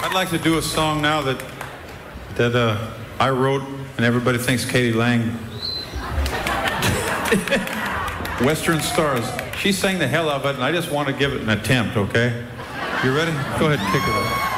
I'd like to do a song now that I wrote, and everybody thinks Katie Lang. Western Stars. She sang the hell out of it, and I just want to give it an attempt, okay? You ready? Go ahead and kick it off.